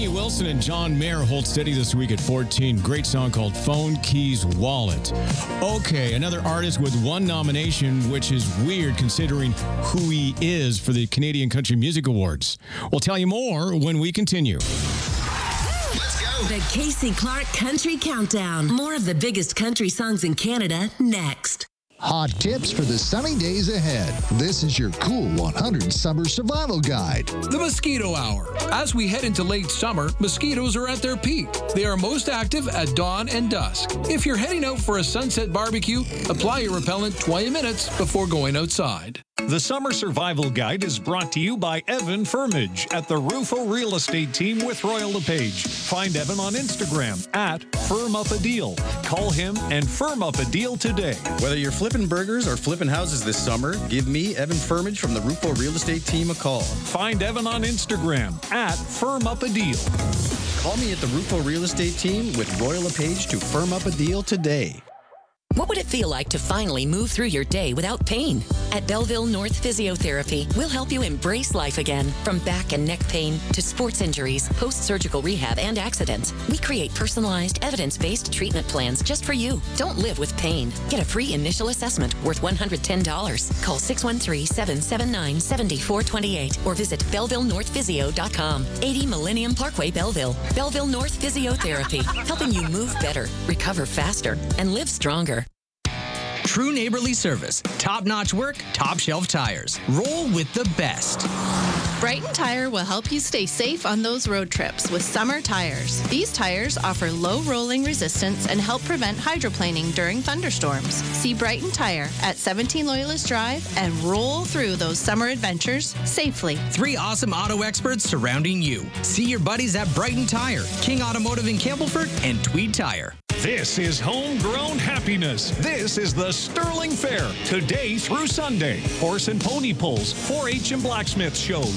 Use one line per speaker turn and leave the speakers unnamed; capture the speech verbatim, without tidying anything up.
Lainey Wilson and John Mayer hold steady this week at fourteen. Great song called Phone Keys Wallet. Okay, another artist with one nomination, which is weird considering who he is for the Canadian Country Music Awards. We'll tell you more when we continue.
Let's go.
The Casey Clark Country Countdown. More of the biggest country songs in Canada next.
Hot tips for the sunny days ahead. This is your Cool one hundred Summer Survival Guide.
The Mosquito Hour. As we head into late summer, mosquitoes are at their peak. They are most active at dawn and dusk. If you're heading out for a sunset barbecue, apply your repellent twenty minutes before going outside.
The Summer Survival Guide is brought to you by Evan Firmage at the Rufo Real Estate Team with Royal LePage. Find Evan on Instagram at Firm Up a Deal. Call him and firm up a deal today.
Whether you're flipping burgers or flipping houses this summer, give me, Evan Firmage from the Rufo Real Estate Team, a call.
Find Evan on Instagram at Firm Up a Deal.
Call me at the Rufo Real Estate Team with Royal LePage to firm up a deal today.
What would it feel like to finally move through your day without pain? At Belleville North Physiotherapy, we'll help you embrace life again. From back and neck pain to sports injuries, post-surgical rehab, and accidents, we create personalized, evidence-based treatment plans just for you. Don't live with pain. Get a free initial assessment worth one hundred ten dollars. Call six one three, seven seven nine, seven four two eight or visit belleville north physio dot com. eighty Millennium Parkway, Belleville. Belleville North Physiotherapy, helping you move better, recover faster, and live stronger.
True neighborly service, top-notch work, top-shelf tires. Roll with the best.
Brighton Tire will help you stay safe on those road trips with summer tires. These tires offer low rolling resistance and help prevent hydroplaning during thunderstorms. See Brighton Tire at seventeen Loyalist Drive and roll through those summer adventures safely.
Three awesome auto experts surrounding you. See your buddies at Brighton Tire, King Automotive in Campbellford, and Tweed Tire.
This is homegrown happiness. This is the Sterling Fair, today through Sunday. Horse and pony pulls, four H and blacksmith show.